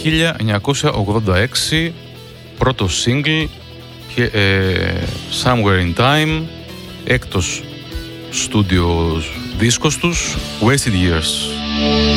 1986, πρώτο single, Somewhere in Time, έκτος στούντιο δίσκος τους, Wasted Years.